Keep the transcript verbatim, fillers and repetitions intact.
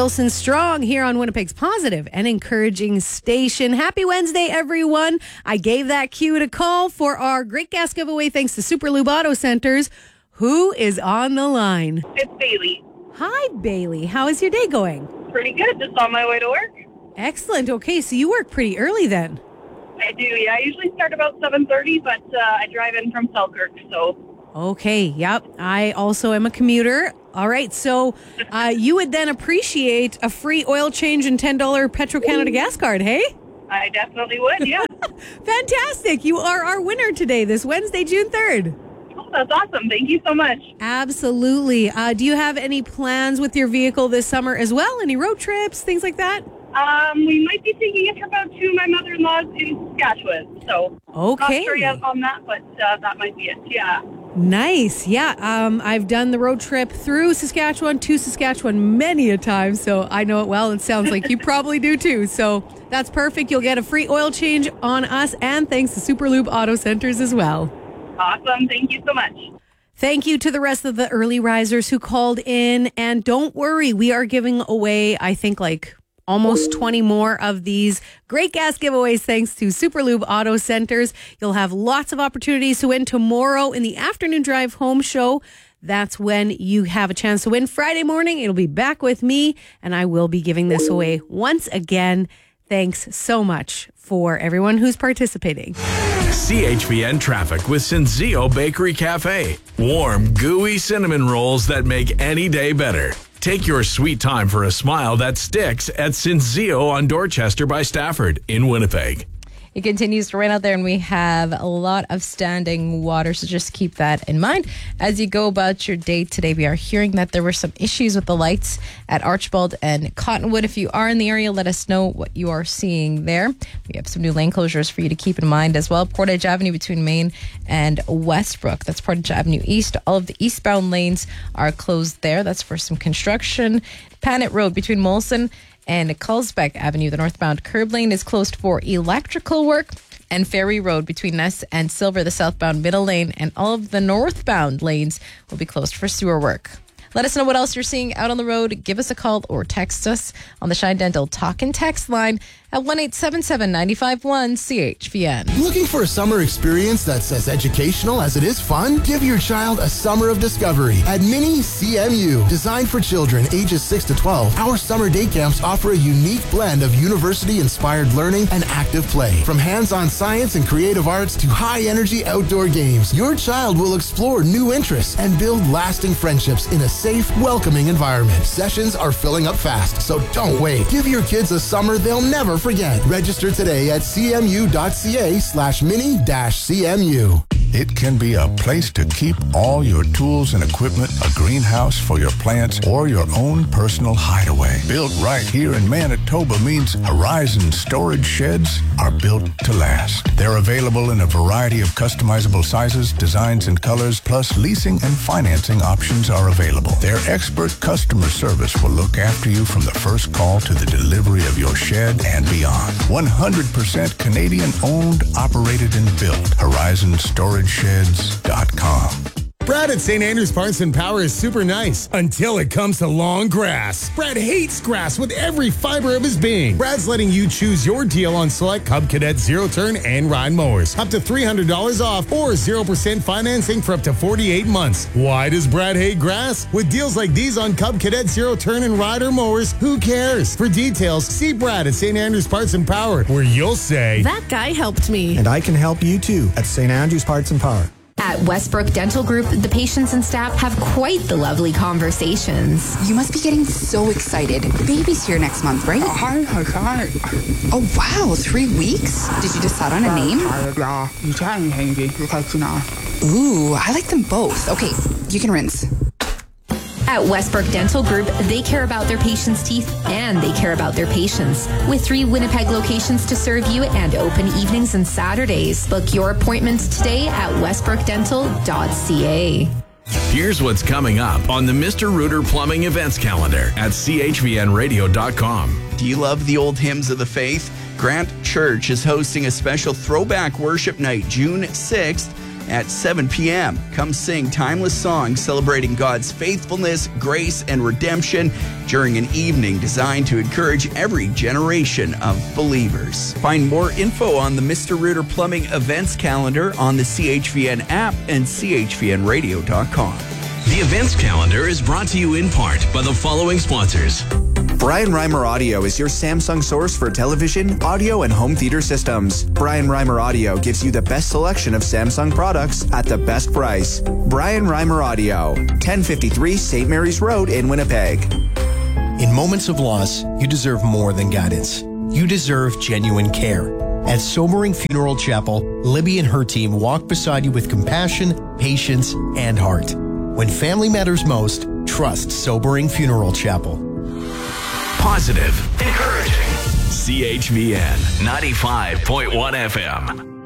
Wilson Strong here on Winnipeg's positive and encouraging station. Happy Wednesday, everyone. I gave that cue to call for our great gas giveaway thanks to Super Lube Auto Centers. Who is on the line? It's Bailey. Hi, Bailey. How is your day going? Pretty good. Just on my way to work. Excellent. Okay, so you work pretty early then. I do, yeah. I usually start about seven thirty, but uh, I drive in from Selkirk, so... Okay, yep. I also am a commuter. All right, so uh, you would then appreciate a free oil change and ten dollars Petro-Canada gas card, hey? I definitely would, yeah. Fantastic. You are our winner today, this Wednesday, June third. Oh, that's awesome. Thank you so much. Absolutely. Uh, do you have any plans with your vehicle this summer as well? Any road trips, things like that? Um, we might be taking a trip out to my mother-in-law's in Saskatchewan, so... Okay. Not sure yet on that, but uh, that might be it, yeah. Nice. Yeah, um, I've done the road trip through Saskatchewan to Saskatchewan many a time, so I know it well. It sounds like you probably do too. So that's perfect. You'll get a free oil change on us, and thanks to Super Lube Auto Centers as well. Awesome. Thank you so much. Thank you to the rest of the early risers who called in. And don't worry, we are giving away, I think, like almost twenty more of these great gas giveaways thanks to Super Lube Auto Centers. You'll have lots of opportunities to win tomorrow in the afternoon drive home show. That's when you have a chance to win. Friday morning, it'll be Back With Me, and I will be giving this away once again. Thanks so much for everyone who's participating. C H V N traffic with Senseo Bakery Cafe. Warm, gooey cinnamon rolls that make any day better. Take your sweet time for a smile that sticks at Senseo on Dorchester by Stafford in Winnipeg. It continues to rain out there, and we have a lot of standing water, so just keep that in mind as you go about your day today. We are hearing that there were some issues with the lights at Archibald and Cottonwood. If you are in the area, let us know what you are seeing there. We have some new lane closures for you to keep in mind as well. Portage Avenue between Main and Westbrook. That's Portage Avenue East. All of the eastbound lanes are closed there. That's for some construction. Panet Road between Molson and Culsbeck Avenue, the northbound curb lane is closed for electrical work. And Ferry Road between Ness and Silver, the southbound middle lane, and all of the northbound lanes will be closed for sewer work. Let us know what else you're seeing out on the road. Give us a call or text us on the Shine Dental Talk and Text line at one eight seven seven, nine five one, C H V N. Looking for a summer experience that's as educational as it is fun? Give your child a summer of discovery at Mini C M U. Designed for children ages six to twelve, our summer day camps offer a unique blend of university-inspired learning and active play. From hands-on science and creative arts to high-energy outdoor games, your child will explore new interests and build lasting friendships in a safe, welcoming environment. Sessions are filling up fast, so don't wait. Give your kids a summer they'll never forget. Register today at cmu.ca slash mini dash CMU. It can be a place to keep all your tools and equipment, a greenhouse for your plants, or your own personal hideaway. Built right here in Manitoba means Horizon storage sheds are built to last. They're available in a variety of customizable sizes, designs, and colors, plus leasing and financing options are available. Their expert customer service will look after you from the first call to the delivery of your shed and beyond. one hundred percent Canadian owned, operated, and built. Horizon Storage Sheds dot com. Brad at Saint Andrews Parts and Power is super nice until it comes to long grass. Brad hates grass with every fiber of his being. Brad's letting you choose your deal on select Cub Cadet Zero Turn and Ride mowers. Up to three hundred dollars off or zero percent financing for up to forty-eight months. Why does Brad hate grass? With deals like these on Cub Cadet Zero Turn and Rider mowers, who cares? For details, see Brad at Saint Andrews Parts and Power, where you'll say, that guy helped me. And I can help you too at Saint Andrews Parts and Power. At Westbrook Dental Group, the patients and staff have quite the lovely conversations. You must be getting so excited. Baby's here next month, right? Hi, hi, hi. Oh, wow, three weeks? Did you decide on a name? Ooh, I like them both. Okay, you can rinse. At Westbrook Dental Group, they care about their patients' teeth and they care about their patients. With three Winnipeg locations to serve you and open evenings and Saturdays. Book your appointments today at westbrook dental dot c a. Here's what's coming up on the Mister Rooter Plumbing events calendar at c h v n radio dot com. Do you love the old hymns of the faith? Grant Church is hosting a special throwback worship night June sixth at seven p.m. Come sing timeless songs celebrating God's faithfulness, grace, and redemption during an evening designed to encourage every generation of believers. Find more info on the Mister Rooter Plumbing events calendar on the C H V N app and C H V N radio dot com. The events calendar is brought to you in part by the following sponsors. Brian Reimer Audio is your Samsung source for television, audio, and home theater systems. Brian Reimer Audio gives you the best selection of Samsung products at the best price. Brian Reimer Audio, ten fifty-three Saint Mary's Road in Winnipeg. In moments of loss, you deserve more than guidance. You deserve genuine care. At Sobering Funeral Chapel, Libby and her team walk beside you with compassion, patience, and heart. When family matters most, trust Sobering Funeral Chapel. Positive, encouraging. C H V N ninety-five point one F M.